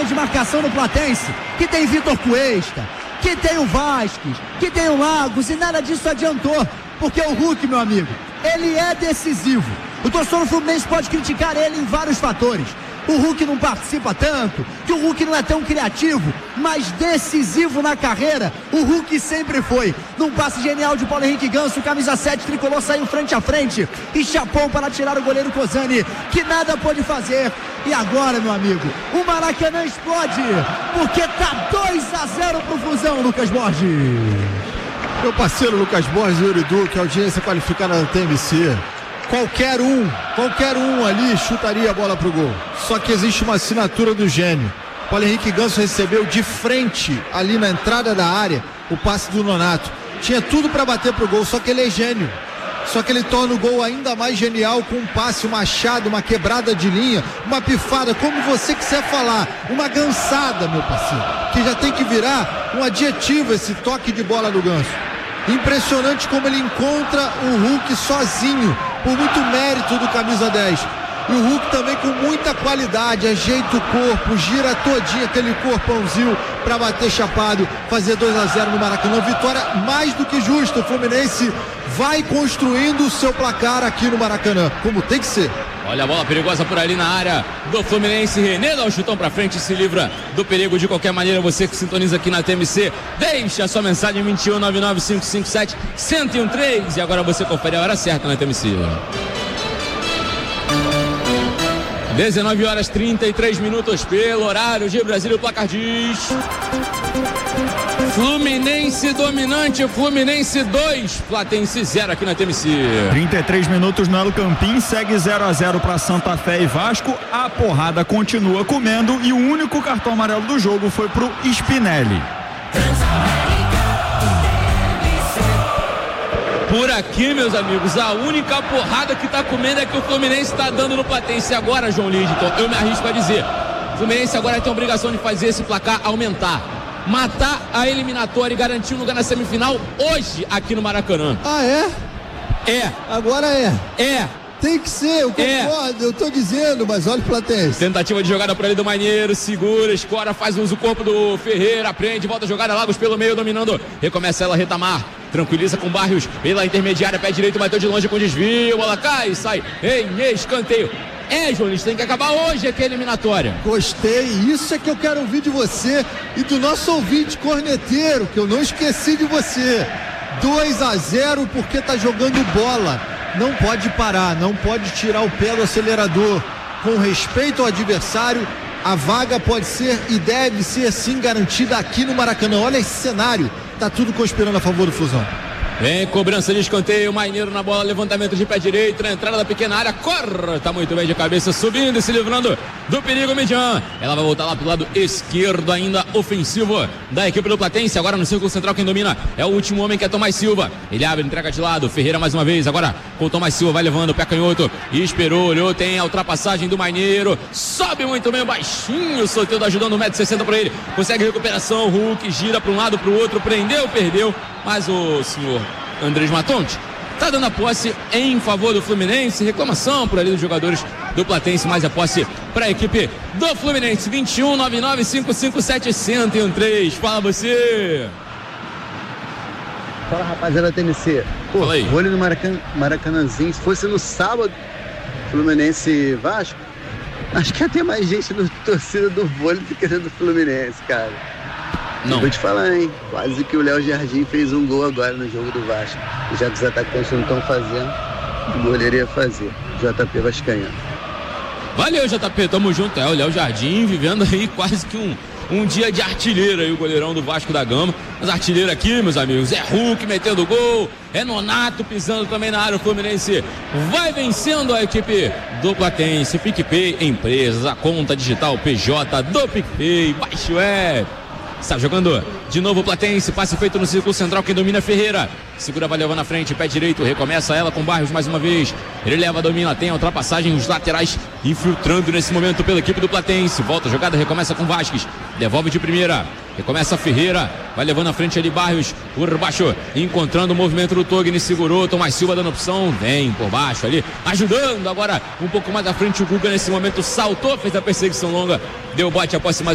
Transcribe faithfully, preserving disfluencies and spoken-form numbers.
linha de marcação no Platense, que tem Vitor Cuesta, que tem o Vasquez, que tem o Lagos, e nada disso adiantou, porque o Hulk, meu amigo, ele é decisivo. O torcedor do Fluminense pode criticar ele em vários fatores. O Hulk não participa tanto, que o Hulk não é tão criativo, mas decisivo na carreira, o Hulk sempre foi. Num passe genial de Paulo Henrique Ganso, camisa sete, tricolor saiu frente a frente e chapou para tirar o goleiro Cozani, que nada pôde fazer. E agora, meu amigo, o Maracanã explode, porque tá dois a zero pro Flusão, Lucas Borges. Meu parceiro Lucas Borges e Yuri Duque, audiência qualificada da T M C. Qualquer um, qualquer um ali chutaria a bola pro gol. Só que existe uma assinatura do gênio. Paulo Henrique Ganso recebeu de frente, ali na entrada da área, o passe do Nonato. Tinha tudo para bater pro gol, só que ele é gênio. Só que ele torna o gol ainda mais genial com um passe, um machado, uma quebrada de linha, uma pifada, como você quiser falar, uma gansada, meu parceiro, que já tem que virar um adjetivo esse toque de bola do Ganso. Impressionante como ele encontra o Hulk sozinho, por muito mérito do camisa dez. E o Hulk também com muita qualidade, ajeita o corpo, gira todinho aquele corpãozinho para bater chapado, fazer dois a zero no Maracanã. Vitória mais do que justa. O Fluminense vai construindo o seu placar aqui no Maracanã, como tem que ser. Olha a bola perigosa por ali na área do Fluminense. René dá o chutão pra frente e se livra do perigo de qualquer maneira. Você que sintoniza aqui na T M C, deixe a sua mensagem vinte e um, nove nove cinco cinco sete, um zero um três. E agora você confere a hora certa na T M C. dezenove horas e trinta e três minutos pelo horário de Brasília. O placar diz: Fluminense dominante, Fluminense dois, Platense zero aqui na T M C. trinta e três minutos no El Campín, segue zero a zero para Santa Fé e Vasco. A porrada continua comendo e o único cartão amarelo do jogo foi pro Spinelli. Por aqui, meus amigos, a única porrada que tá comendo é que o Fluminense tá dando no Platense agora, João Lidton. Eu me arrisco a dizer, o Fluminense agora tem a obrigação de fazer esse placar aumentar, matar a eliminatória e garantir um lugar na semifinal hoje aqui no Maracanã. Ah, é? É. Agora é. É. Tem que ser, eu concordo, é. eu tô dizendo, mas olha o Platense. Tentativa de jogada por ali do Maneiro, segura, escora, faz uso do corpo do Ferreira, prende, volta a jogada, Lagos pelo meio, dominando, recomeça ela, Retamar, tranquiliza com Barrios, pela intermediária, pé direito, bateu de longe com desvio, bola cai, sai, em escanteio. É, João, tem que acabar hoje aqui a eliminatória. Gostei, isso é que eu quero ouvir de você e do nosso ouvinte corneteiro, que eu não esqueci de você. dois a zero porque tá jogando bola. Não pode parar, não pode tirar o pé do acelerador. Com respeito ao adversário, a vaga pode ser e deve ser sim garantida aqui no Maracanã. Olha esse cenário, tá tudo conspirando a favor do Flusão. Vem cobrança de escanteio, Maneiro na bola, levantamento de pé direito, na entrada da pequena área, corre, tá muito bem de cabeça, subindo e se livrando do perigo Midian. Ela vai voltar lá pro lado esquerdo, ainda ofensivo da equipe do Platense. Agora no círculo central quem domina é o último homem, que é Tomás Silva. Ele abre, entrega de lado, Ferreira mais uma vez, agora com o Tomás Silva, vai levando o pé canhoto, esperou, olhou, tem a ultrapassagem do Maneiro, sobe muito bem, baixinho, o Soteldo ajudando, um metro e sessenta pra ele, consegue recuperação, Hulk gira pra um lado, pro outro, prendeu, perdeu, mas o senhor Andrés Matonte tá dando a posse em favor do Fluminense. Reclamação por ali dos jogadores do Platense, mas a posse para a equipe do Fluminense. vinte e um, nove nove cinco cinco sete, um zero um três. Fala você. Fala, rapaziada da T M C. Pô, vôlei no Maracan... Maracanãzinho, se fosse no sábado, Fluminense e Vasco, acho que ia ter mais gente no torcida do vôlei do que do Fluminense, cara. Não. Vou te falar, hein? Quase que o Léo Jardim fez um gol agora no jogo do Vasco. Já que os atacantes não estão fazendo, o goleiro ia fazer. J P Vascaíno. Valeu, J P, tamo junto. É o Léo Jardim vivendo aí quase que um, um dia de artilheiro aí, o goleirão do Vasco da Gama. Mas artilheiro aqui, meus amigos, é Hulk metendo gol, é Nonato pisando também na área. O Fluminense vai vencendo a equipe do Platense. PicPay Empresas, a conta digital P J do PicPay, baixo é. Está jogando de novo o Platense, passe feito no círculo central, quem domina é Ferreira, segura, vai levando na frente, pé direito, recomeça ela com Barrios mais uma vez, ele leva, domina, tem a ultrapassagem, os laterais infiltrando nesse momento pela equipe do Platense, volta a jogada, recomeça com Vasquez, devolve de primeira, recomeça Ferreira, vai levando na frente ali Barrios, por baixo, encontrando o movimento do Togni, segurou, Tomás Silva dando opção, vem por baixo ali, ajudando agora um pouco mais à frente o Guga nesse momento, saltou, fez a perseguição longa, deu bote, a posse mais